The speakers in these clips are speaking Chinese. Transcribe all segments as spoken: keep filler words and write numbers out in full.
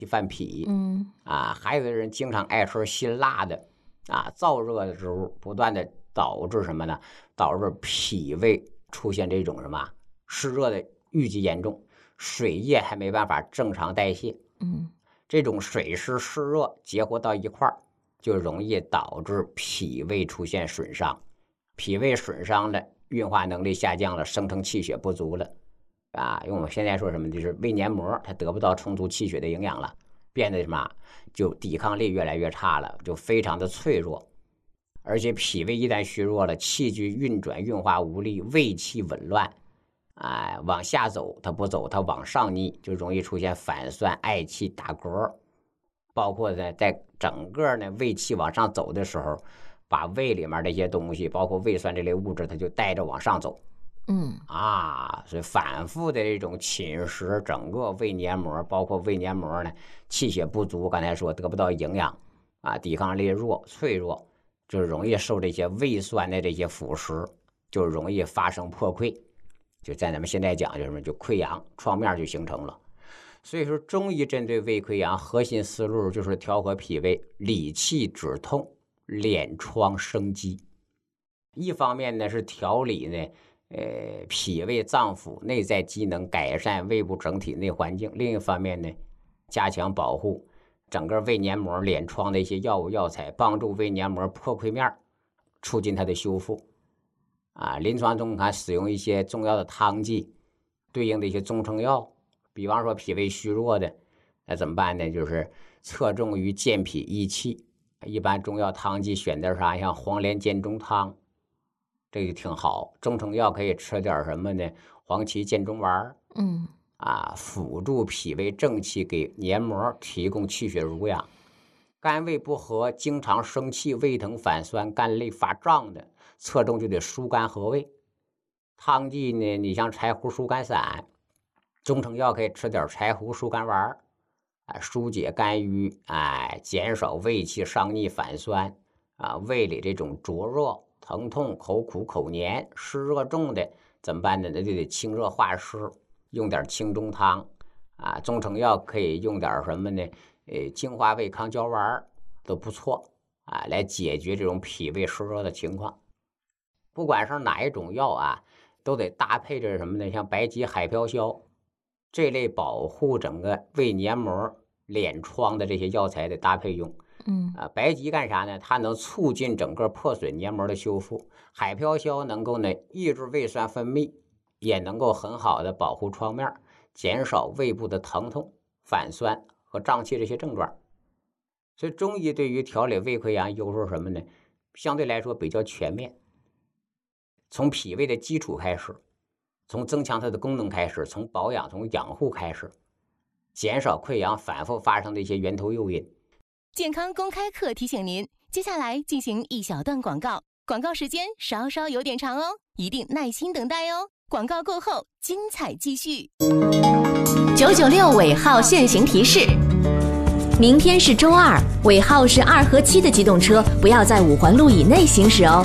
犯脾， 嗯啊，还有的人经常爱吃辛辣的啊，燥热的食物，不断的导致什么呢？导致脾胃出现这种什么湿热的郁积严重，水液还没办法正常代谢。 嗯， 这种水湿湿热结合到一块儿，就容易导致脾胃出现损伤。脾胃损伤了，运化能力下降了，生成气血不足了。啊，用我们现在说什么，就是胃黏膜它得不到充足气血的营养了，变得什么就抵抗力越来越差了，就非常的脆弱。而且脾胃一旦虚弱了，气机运转运化无力，胃气紊乱，哎，往下走它不走，它往上逆，就容易出现反酸、嗳气、打嗝。包括呢，在整个呢胃气往上走的时候，把胃里面的一些东西，包括胃酸这类物质，它就带着往上走。 嗯啊，所以反复的这种侵蚀整个胃黏膜，包括胃黏膜呢气血不足，刚才说得不到营养啊，抵抗力弱、脆弱，就容易受这些胃酸的这些腐蚀，就容易发生破溃。就在咱们现在讲，就什么就溃疡创面就形成了。所以说，中医针对胃溃疡核心思路就是调和脾胃，理气止痛，敛疮生机。一方面呢是调理呢。呃，脾胃脏腑内在机能，改善胃部整体内环境。另一方面呢，加强保护整个胃黏膜、敛疮的一些药物药材，帮助胃黏膜破溃面，促进它的修复。啊，临床中还使用一些中药的汤剂，对应的一些中成药，比方说脾胃虚弱的，那怎么办呢？就是侧重于健脾益气。一般中药汤剂选择啥？像黄连煎中汤。这个挺好，中成药可以吃点什么呢？黄芪健中丸， 嗯啊，辅助脾胃正气，给黏膜提供气血濡养。肝胃不和，经常生气、胃疼、反酸、肝累发胀的，侧重就得疏肝和胃。汤剂呢，你像柴胡疏肝散，中成药可以吃点柴胡疏肝丸，啊，疏解肝郁，哎，减少胃气上逆反酸，啊，胃里这种灼热。疼痛、口苦、口黏、湿热重的怎么办呢？那就得清热化湿，用点清中汤啊。中成药可以用点什么呢？呃，精华胃康胶丸都不错啊，来解决这种脾胃湿热的情况。不管是哪一种药啊，都得搭配着什么呢？像白及海飘消这类保护整个胃黏膜、敛疮的这些药材得搭配用。 嗯啊，白及干啥呢？它能促进整个破损黏膜的修复。海飘消能够呢抑制胃酸分泌，也能够很好的保护创面，减少胃部的疼痛、反酸和胀气这些症状。所以中医对于调理胃溃疡优势什么呢？相对来说比较全面，从脾胃的基础开始，从增强它的功能开始，从保养、从养护开始，减少溃疡反复发生的一些源头诱因。 健康公开课提醒您，接下来进行一小段广告，广告时间稍稍有点长哦，一定耐心等待哦。广告过后，精彩继续。 九九六尾号限行提示：明天是周二，尾号是二和七的机动车不要在五环路以内行驶哦。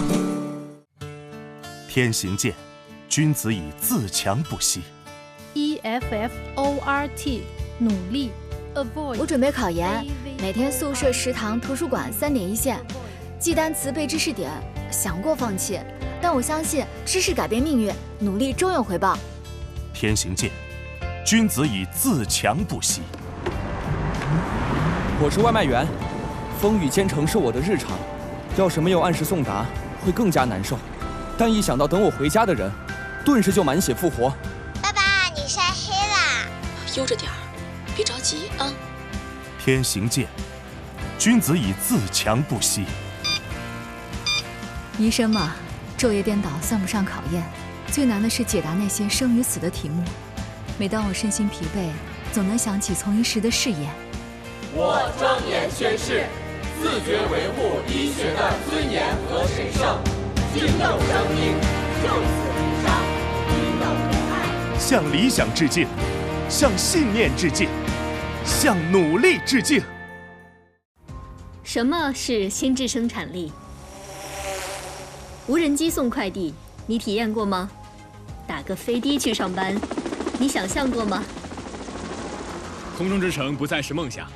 天行健，君子以自强不息。 E F F O R T 努力。 我准备考研，每天宿舍、食堂、图书馆三点一线，记单词、背知识点，想过放弃，但我相信知识改变命运，努力终有回报。 天行健，君子以自强不息。 我是外卖员，风雨兼程是我的日常，要是没有按时送达，会更加难受。但一想到等我回家的人，顿时就满血复活。 爸爸，你晒黑啦！ 悠着点儿。别着急啊！ 天行健，君子以自强不息。 医生嘛，昼夜颠倒算不上考验，最难的是解答那些生与死的题目。每当我身心疲惫，总能想起从医时的誓言。 我庄严宣誓，自觉维护医学的尊严和神圣，敬佑生命，救死扶伤，以等无爱。 向理想致敬，向信念致敬，向努力致敬。 什么是心智生产力？无人机送快递，你体验过吗？打个飞的去上班，你想象过吗？ 空中之城不再是梦想，